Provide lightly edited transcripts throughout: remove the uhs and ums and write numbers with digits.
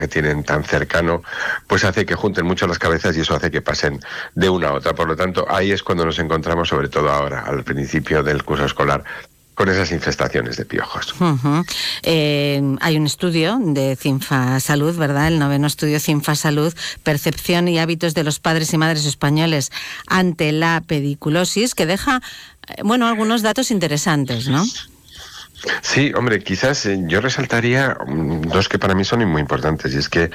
que tienen tan cercano, pues hace que junten mucho las cabezas y eso hace que pasen de una a otra. Por lo tanto, ahí es cuando nos encontramos, sobre todo ahora, al principio del curso escolar, con esas infestaciones de piojos. Hay un estudio de CINFA Salud, ¿verdad? El 9º estudio CINFA Salud, percepción y hábitos de los padres y madres españoles ante la pediculosis, que deja, algunos datos interesantes, ¿no? Sí, hombre, quizás yo resaltaría dos que para mí son muy importantes, y es que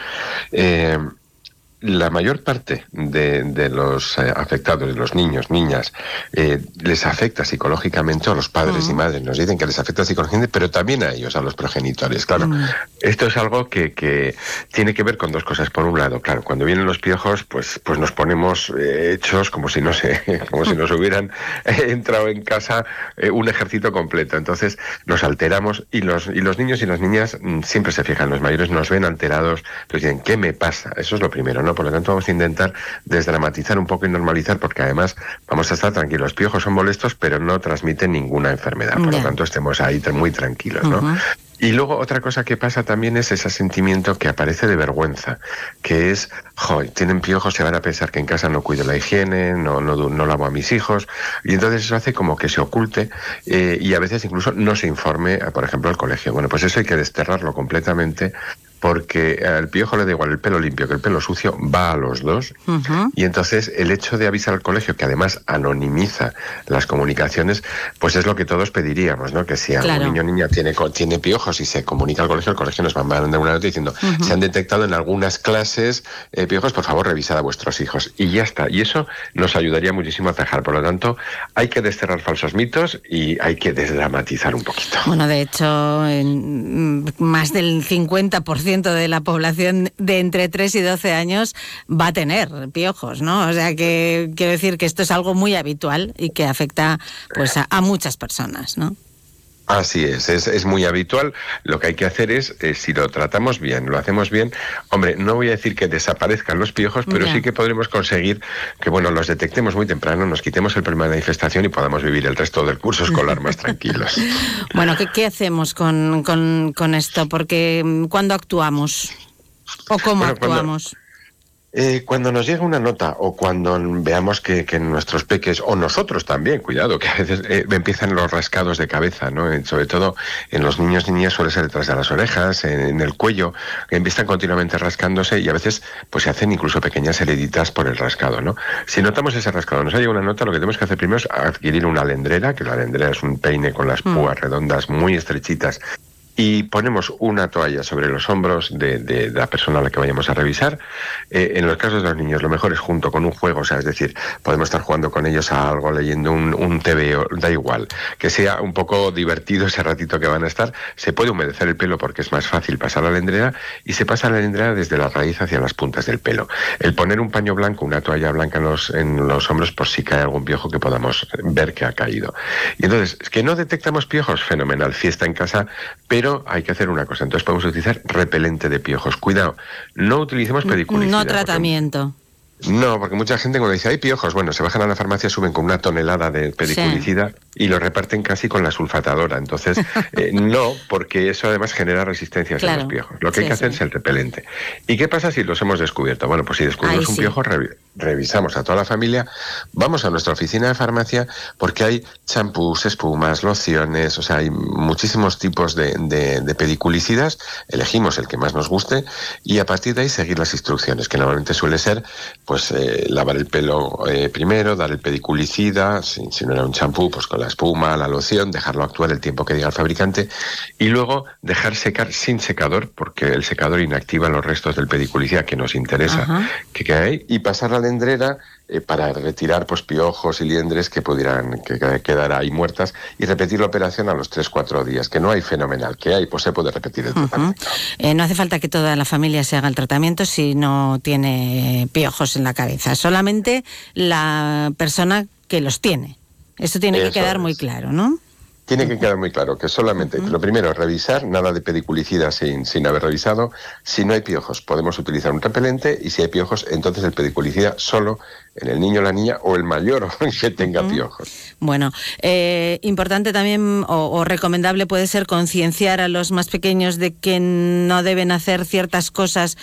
la mayor parte de los afectados, de los niños, niñas, les afecta psicológicamente, a los padres y madres nos dicen que les afecta psicológicamente, pero también a ellos, a los progenitores. Claro, esto es algo que tiene que ver con dos cosas. Por un lado, claro, cuando vienen los piojos, pues nos ponemos hechos como si nos hubieran entrado en casa un ejército completo. Entonces nos alteramos y los niños y las niñas siempre se fijan, los mayores nos ven alterados, pues dicen, ¿qué me pasa? Eso es lo primero, ¿no? Por lo tanto, vamos a intentar desdramatizar un poco y normalizar, porque además vamos a estar tranquilos. Los piojos son molestos, pero no transmiten ninguna enfermedad. Por lo tanto, estemos ahí muy tranquilos, ¿no? Y luego otra cosa que pasa también es ese sentimiento que aparece de vergüenza, que es, tienen piojos, se van a pensar que en casa no cuido la higiene, no lavo a mis hijos, y entonces eso hace como que se oculte y a veces incluso no se informe, por ejemplo, al colegio. Bueno, pues eso hay que desterrarlo completamente, porque al piojo le da igual el pelo limpio que el pelo sucio, va a los dos, y entonces el hecho de avisar al colegio, que además anonimiza las comunicaciones, pues es lo que todos pediríamos, ¿no? Que si algún niño o niña tiene piojos y se comunica al colegio, el colegio nos va a mandar una nota diciendo, se han detectado en algunas clases piojos, por favor revisad a vuestros hijos, y ya está, y eso nos ayudaría muchísimo a atajar. Por lo tanto, hay que desterrar falsos mitos y hay que desdramatizar un poquito. Bueno, de hecho, más del 50% de la población de entre 3 y 12 años va a tener piojos, ¿no? O sea que quiero decir que esto es algo muy habitual y que afecta pues a muchas personas, ¿no? Así es muy habitual. Lo que hay que hacer es, si lo tratamos bien, lo hacemos bien, hombre, no voy a decir que desaparezcan los piojos, pero sí que podremos conseguir que, los detectemos muy temprano, nos quitemos el problema de la infestación y podamos vivir el resto del curso escolar más tranquilos. Bueno, ¿qué hacemos con esto? Porque ¿cuándo actuamos? ¿O cómo actuamos? Cuando nos llega una nota o cuando veamos que nuestros peques, o nosotros también, cuidado, que a veces empiezan los rascados de cabeza, ¿no? Sobre todo en los niños y niñas suele ser detrás de las orejas, en el cuello, que empiezan continuamente rascándose y a veces pues se hacen incluso pequeñas heriditas por el rascado, ¿no? Si notamos ese rascado, nos ha llegado una nota, lo que tenemos que hacer primero es adquirir una alendrera, que la alendrera es un peine con las púas redondas muy estrechitas, y ponemos una toalla sobre los hombros de la persona a la que vayamos a revisar. En los casos de los niños, lo mejor es junto con un juego, o sea, es decir, podemos estar jugando con ellos a algo, leyendo un TVO, da igual, que sea un poco divertido ese ratito que van a estar. Se puede humedecer el pelo porque es más fácil pasar la alendrera, y se pasa la alendrera desde la raíz hacia las puntas del pelo. El poner un paño blanco, una toalla blanca en los hombros, por si cae algún piojo que podamos ver que ha caído. Y entonces, ¿que no detectamos piojos? Fenomenal, fiesta en casa, pero hay que hacer una cosa. Entonces podemos utilizar repelente de piojos. Cuidado, no utilicemos pediculicida. No tratamiento. No, porque mucha gente cuando dice hay piojos, se bajan a la farmacia, suben con una tonelada de pediculicida y lo reparten casi con la sulfatadora. Entonces, no, porque eso además genera resistencias a los piojos. Lo que hay que hacer es el repelente. ¿Y qué pasa si los hemos descubierto? Bueno, pues si descubrimos un piojo, revisamos a toda la familia, vamos a nuestra oficina de farmacia, porque hay champús, espumas, lociones, o sea, hay muchísimos tipos de pediculicidas, elegimos el que más nos guste y a partir de ahí seguir las instrucciones, que normalmente suele ser lavar el pelo primero, dar el pediculicida, si no era un champú, pues con la espuma, la loción, dejarlo actuar el tiempo que diga el fabricante y luego dejar secar sin secador, porque el secador inactiva los restos del pediculicida que nos interesa que quede ahí, y pasar la alendrera para retirar piojos y liendres que pudieran quedar ahí muertas, y repetir la operación a los 3-4 días, que no hay fenomenal, que hay, pues se puede repetir el tratamiento. No hace falta que toda la familia se haga el tratamiento si no tiene piojos en la cabeza, solamente la persona que los tiene. Eso tiene que quedar muy claro, ¿no? Tiene que quedar muy claro que solamente, lo primero, revisar, nada de pediculicida sin haber revisado. Si no hay piojos, podemos utilizar un repelente, y si hay piojos, entonces el pediculicida solo en el niño, la niña o el mayor que tenga piojos. Bueno, importante también o recomendable puede ser concienciar a los más pequeños de que no deben hacer ciertas cosas